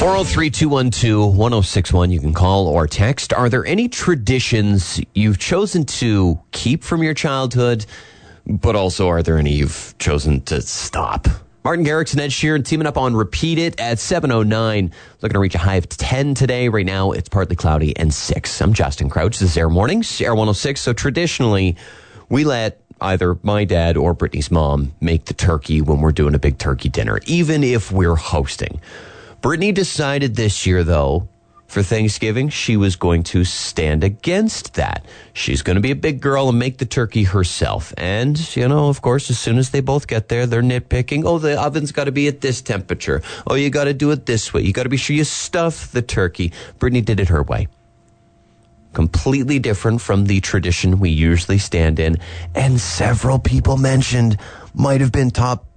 403-212-1061. You can call or text. Are there any traditions you've chosen to keep from your childhood, but also are there any you've chosen to stop? Martin Garrix and Ed Sheeran teaming up on Repeat It at 7:09. Looking to reach a high of 10 today. Right now, it's partly cloudy and 6. I'm Justin Crouch. This is Air Mornings, Air 106. So traditionally, we let either my dad or Brittany's mom make the turkey when we're doing a big turkey dinner, even if we're hosting. Brittany decided this year, though, for Thanksgiving, she was going to stand against that. She's going to be a big girl and make the turkey herself. And, you know, of course, as soon as they both get there, they're nitpicking. Oh, the oven's got to be at this temperature. Oh, you got to do it this way. You got to be sure you stuff the turkey. Brittany did it her way. Completely different from the tradition we usually stand in. And several people mentioned might have been top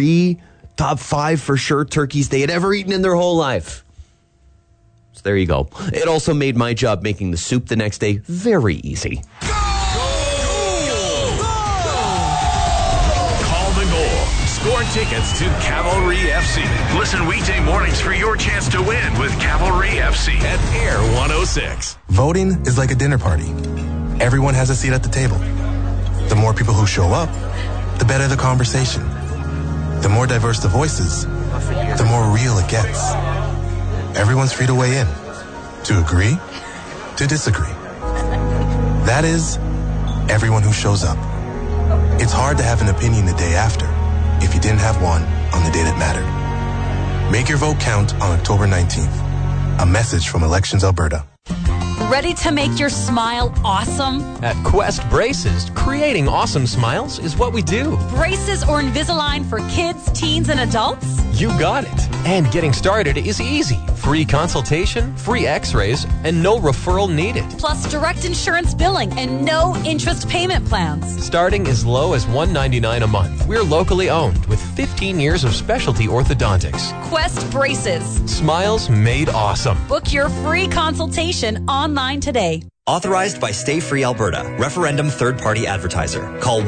5 for sure turkeys they had ever eaten in their whole life. So there you go. It also made my job making the soup the next day very easy. Call the goal. Score tickets to Cavalry FC. Listen weekday mornings for your chance to win with Cavalry FC at Air 106. Voting is like a dinner party. Everyone has a seat at the table. The more people who show up, the better the conversation. The more diverse the voices, the more real it gets. Everyone's free to weigh in, to agree, to disagree. That is, everyone who shows up. It's hard to have an opinion the day after if you didn't have one on the day that mattered. Make your vote count on October 19th. A message from Elections Alberta. Ready to make your smile awesome? At Quest Braces, creating awesome smiles is what we do. Braces or Invisalign for kids, teens, and adults? You got it. And getting started is easy. Free consultation, free x-rays, and no referral needed. Plus direct insurance billing and no interest payment plans. Starting as low as $199 a month. We're locally owned with 15 years of specialty orthodontics. Quest Braces. Smiles made awesome. Book your free consultation online today. Authorized by Stay Free Alberta. Referendum third-party advertiser. Call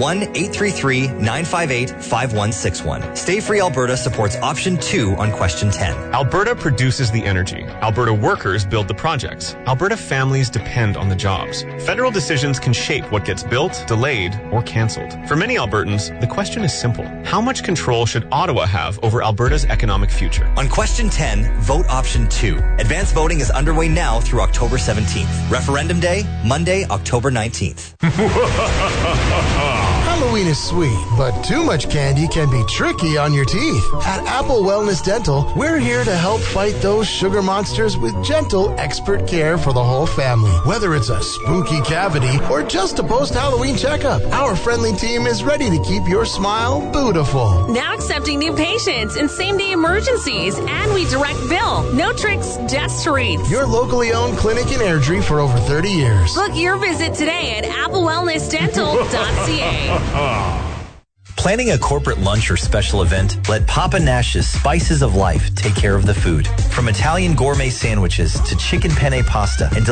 1-833-958-5161. Stay Free Alberta supports option 2 on question 10. Alberta produces the energy. Alberta workers build the projects. Alberta families depend on the jobs. Federal decisions can shape what gets built, delayed, or cancelled. For many Albertans, the question is simple. How much control should Ottawa have over Alberta's economic future? On question 10, vote option 2. Advanced voting is underway now through October 17th. Referendum Day, Monday, October 19th. Halloween is sweet, but too much candy can be tricky on your teeth. At Apple Wellness Dental, we're here to help fight those sugar monsters with gentle, expert care for the whole family. Whether it's a spooky cavity or just a post-Halloween checkup, our friendly team is ready to keep your smile beautiful. Now accepting new patients in same-day emergencies, and we direct bill. No tricks, just treats. Your locally owned clinic in Airdrie for over 30 years. Book your visit today at applewellnessdental.ca. Planning a corporate lunch or special event? Let Papa Nash's Spices of Life take care of the food. From Italian gourmet sandwiches to chicken penne pasta and